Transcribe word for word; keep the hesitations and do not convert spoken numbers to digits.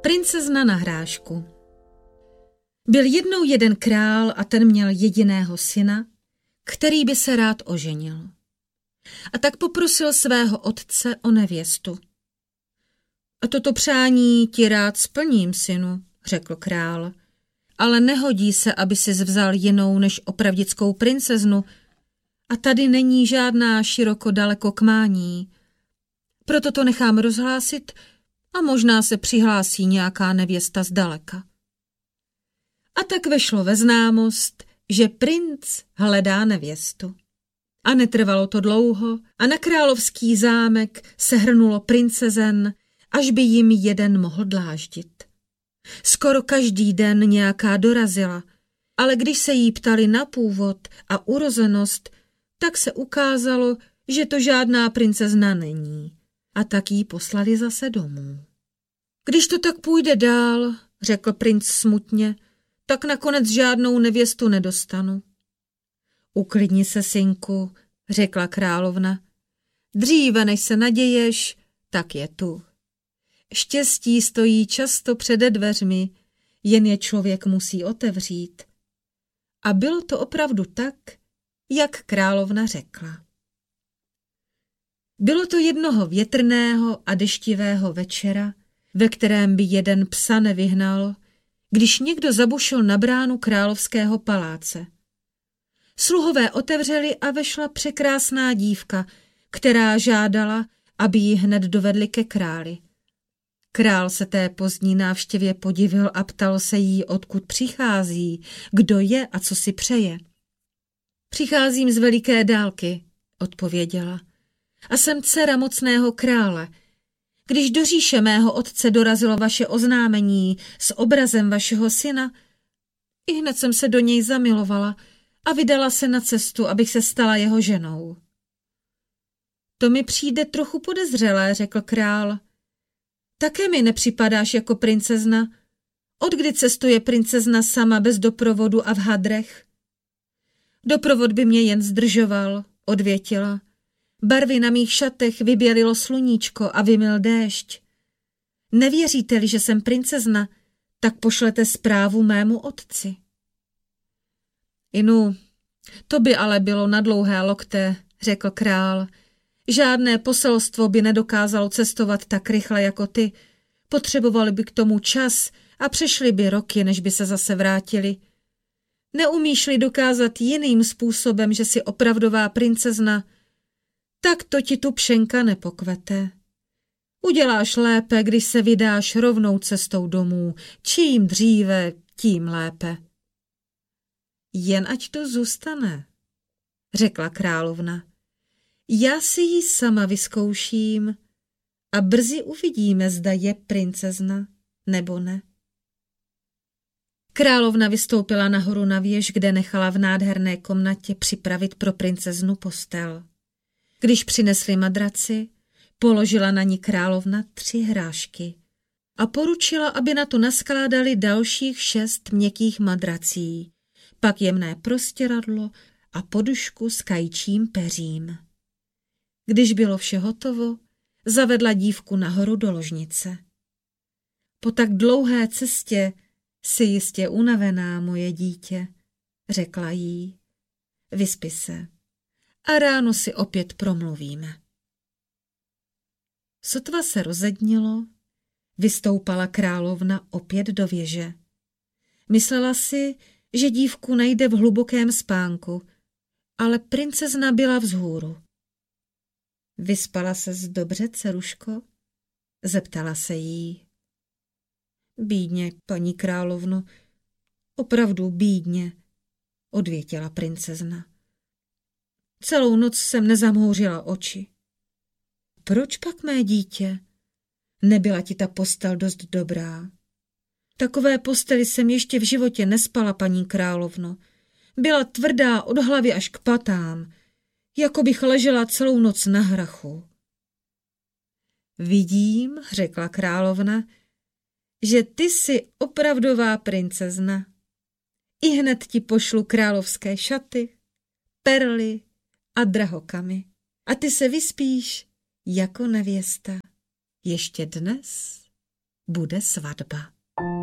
Princezna na hrášku. Byl jednou jeden král a ten měl jediného syna, který by se rád oženil. A tak poprosil svého otce o nevěstu. A toto přání ti rád splním, synu, řekl král, ale nehodí se, aby si vzal jinou než opravdickou princeznu a tady není žádná široko daleko k mání. Proto to nechám rozhlásit a možná se přihlásí nějaká nevěsta zdaleka. A tak vešlo ve známost, že princ hledá nevěstu. A netrvalo to dlouho a na královský zámek se hrnulo princezen, až by jim jeden mohl dláždit. Skoro každý den nějaká dorazila, ale když se jí ptali na původ a urozenost, tak se ukázalo, že to žádná princezna není. A tak jí poslali zase domů. Když to tak půjde dál, řekl princ smutně, tak nakonec žádnou nevěstu nedostanu. Uklidni se, synku, řekla královna. Dříve, než se naděješ, tak je tu. Štěstí stojí často přede dveřmi, jen je člověk musí otevřít. A bylo to opravdu tak, jak královna řekla. Bylo to jednoho větrného a deštivého večera, ve kterém by jeden psa nevyhnal, když někdo zabušil na bránu královského paláce. Sluhové otevřeli a vešla překrásná dívka, která žádala, aby ji hned dovedli ke králi. Král se té pozdní návštěvě podivil a ptal se jí, odkud přichází, kdo je a co si přeje. Přicházím z veliké dálky, odpověděla, a jsem dcera mocného krále. Když do říše mého otce dorazilo vaše oznámení s obrazem vašeho syna, ihned jsem se do něj zamilovala a vydala se na cestu, abych se stala jeho ženou. To mi přijde trochu podezřelé, řekl král. Také mi nepřipadáš jako princezna. Odkdy cestuje princezna sama bez doprovodu a v hadrech? Doprovod by mě jen zdržoval, odvětila. Barvy na mých šatech vybělilo sluníčko a vymyl déšť. Nevěříte-li, že jsem princezna, tak pošlete zprávu mému otci. Inu, to by ale bylo na dlouhé lokte, řekl král. Žádné poselstvo by nedokázalo cestovat tak rychle jako ty. Potřebovali by k tomu čas a přešly by roky, než by se zase vrátili. Neumíš-li dokázat jiným způsobem, že jsi opravdová princezna, tak to ti tu pšenka nepokvete. Uděláš lépe, když se vydáš rovnou cestou domů. Čím dříve, tím lépe. Jen ať to zůstane, řekla královna. Já si ji sama vyzkouším a brzy uvidíme, zda je princezna nebo ne. Královna vystoupila nahoru na věž, kde nechala v nádherné komnatě připravit pro princeznu postel. Když přinesli madraci, položila na ní královna tři hrášky a poručila, aby na to naskládali dalších šest měkkých madrací, pak jemné prostěradlo a podušku s kajčím peřím. Když bylo vše hotovo, zavedla dívku nahoru do ložnice. Po tak dlouhé cestě jsi jistě unavená, moje dítě, řekla jí. Vyspi se a ráno si opět promluvíme. Sotva se rozednilo, vystoupala královna opět do věže. Myslela si, že dívku najde v hlubokém spánku, ale princezna byla vzhůru. Vyspala ses dobře, dceruško? Zeptala se jí. Bídně, paní královno, opravdu bídně, odvětila princezna. Celou noc jsem nezamhouřila oči. Proč pak, mé dítě? Nebyla ti ta postel dost dobrá? Takové posteli jsem ještě v životě nespala, paní královno. Byla tvrdá od hlavy až k patám, jako bych ležela celou noc na hrachu. Vidím, řekla královna, že ty jsi opravdová princezna. Ihned ti pošlu královské šaty, perly a drahokamy. A ty se vyspíš jako nevěsta. Ještě dnes? bude svatba.